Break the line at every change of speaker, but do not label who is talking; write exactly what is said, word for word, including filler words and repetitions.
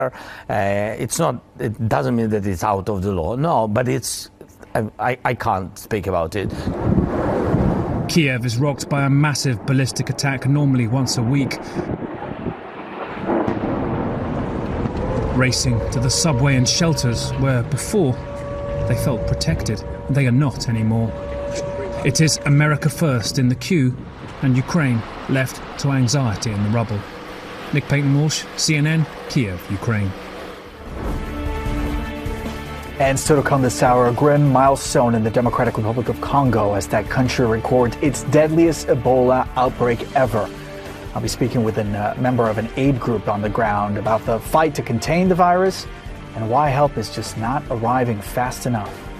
Uh, it's not. It doesn't mean that it's out of the law. No, but it's. I, I can't speak about it.
Kiev is rocked by a massive ballistic attack, normally once a week. Racing to the subway and shelters where before they felt protected, they are not anymore. It is America first in the queue, and Ukraine left to anxiety in the rubble. Nick Payton-Walsh, C N N, Kiev, Ukraine.
And still to come this hour, a grim milestone in the Democratic Republic of Congo as that country records its deadliest Ebola outbreak ever. I'll be speaking with a uh, member of an aid group on the ground about the fight to contain the virus and why help is just not arriving fast enough.